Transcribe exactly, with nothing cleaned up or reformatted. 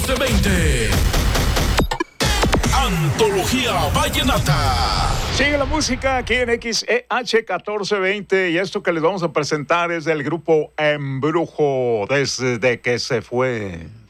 catorce veinte. Antología Vallenata. Sigue la música aquí en X E H catorce veinte y esto que les vamos a presentar es del grupo Embrujo, Desde que se fue.